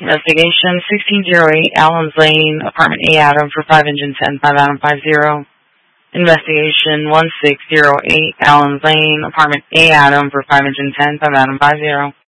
Investigation 1608 Allen's Lane, Apartment A Adam for 5 Engine 10, 5 Adam 50. Investigation 1608 Allen's Lane, Apartment A Adam for 5 Engine 10, 5 Adam 50.